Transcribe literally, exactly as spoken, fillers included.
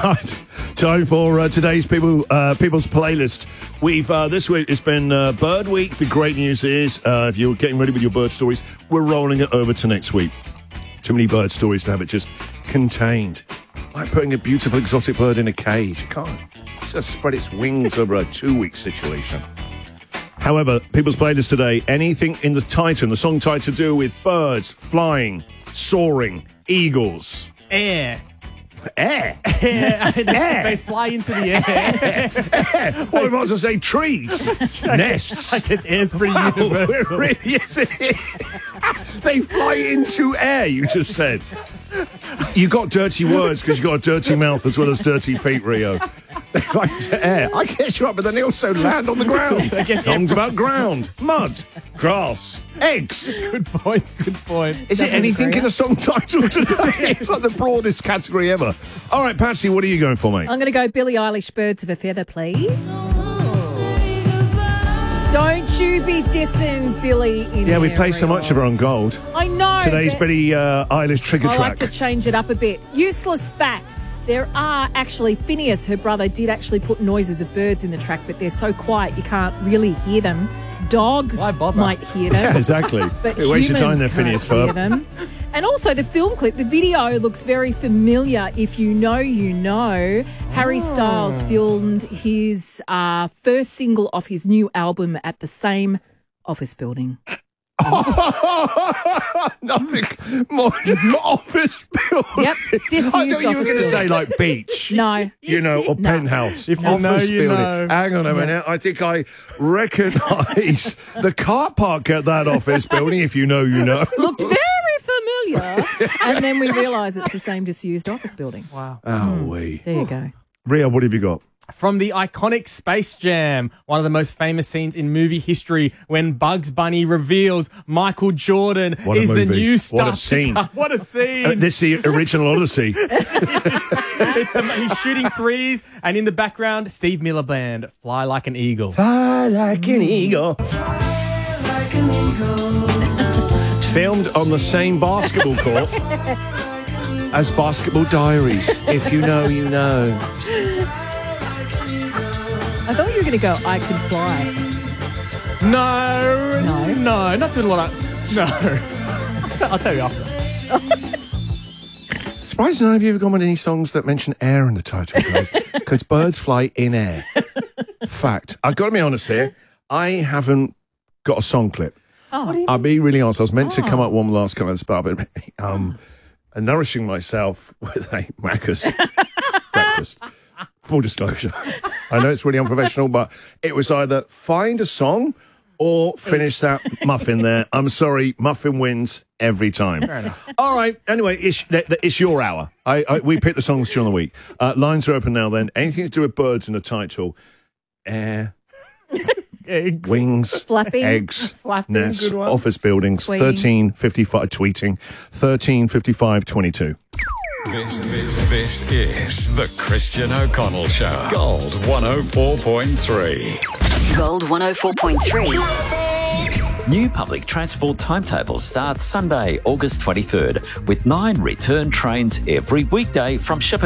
Right, time for uh, today's people uh, people's playlist. We've uh, this week it's been uh, Bird Week. The great news is, uh, if you're getting ready with your bird stories, we're rolling it over to next week. Too many bird stories to have it just contained. Like putting a beautiful exotic bird in a cage. You can't just spread its wings over a two-week situation. However, people's playlist today, anything in the title, the song title to do with birds, flying, soaring, eagles. Air. Air? Air. they, Air. they fly into the air. Air. Well, I might as well say trees. Nests. I guess air's pretty Wow, universal. it really is. They fly into air, you just said. You got dirty words because you got a dirty mouth as well as dirty feet, Rio. They fly into air. I guess you're up, but then they also land on the ground. Songs about ground, mud, grass, eggs. Good point, good point. Is it anything in a song title today? It's like the broadest category ever. All right, Patsy, what are you going for, mate? I'm going to go Billie Eilish, Birds of a Feather, please. Don't you be dissing Billie in Yeah, we there, play so much of her on Rios. Gold. I know. Today's but Billie uh, Eilish trigger I track. like to change it up a bit. Useless fact. There are actually, Phineas, her brother, did actually put noises of birds in the track, but they're so quiet you can't really hear them. Dogs Why bother? might hear them. Yeah, exactly. But Hey, waste your time there, humans Phineas can't hear Ferb. them. And also the film clip, the video looks very familiar. If you know, you know. Harry Styles filmed his uh, first single off his new album at the same office building. Nothing more than office building. Yep, disused I thought you were office going to say building. like beach. No. You know, or No. penthouse. If you office know, you building. know. Hang on a minute. I think I recognise the car park at that office building. If you know, you know. Looked very familiar. And then we realise it's the same disused office building. Wow. Oh, we. There you go. Ria, what have you got? From the iconic Space Jam, one of the most famous scenes in movie history, when Bugs Bunny reveals Michael Jordan What a is the movie. new What star. a scene. What a scene. Uh, this is the original Odyssey. It's the, he's shooting threes, and in the background, Steve Miller Band, Fly Like an Eagle. Fly like an eagle. Filmed on the same basketball court as Basketball Diaries. If you know, you know. I thought you were going to go, I Can Fly. No. No? No, not doing what I... No. I'll, tell, I'll tell you after. Surprised none of you have gone with any songs that mention air in the title, guys. Because birds fly in air. Fact. I've got to be honest here. I haven't got a song clip. Oh, I'll be really honest. I was meant to come up with one last kind of spot, but um, I'm nourishing myself with a Macca's breakfast. Full disclosure. I know it's really unprofessional, but it was either find a song or finish that muffin there. I'm sorry, muffin wins every time. Fair enough. All right. Anyway, it's, it's your hour. I, I, we pick the songs during the week. Uh, lines are open now then. Anything to do with birds in the title. Air, Eggs. wings, Flapping. eggs, Flapping, nests, good one. office buildings. Tweeting. thirteen fifty-five tweeting. thirteen fifty-five twenty-two. This, this, this is the Christian O'Connell Show. Gold one oh four point three. Gold one oh four point three. New public transport timetable starts Sunday, August twenty-third, with nine return trains every weekday from Ship